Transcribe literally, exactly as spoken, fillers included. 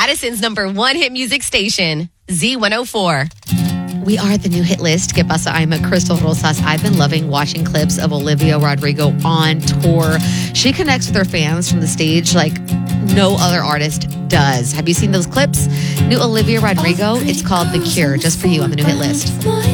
Madison's number one hit music station, Z one oh four. We are the new hit list. ¿Qué pasa? I'm Crystal Rosas. I've been loving watching clips of Olivia Rodrigo on tour. She connects with her fans from the stage like no other artist does. Have you seen those clips? New Olivia Rodrigo. It's called The Cure, just for you on the new hit list.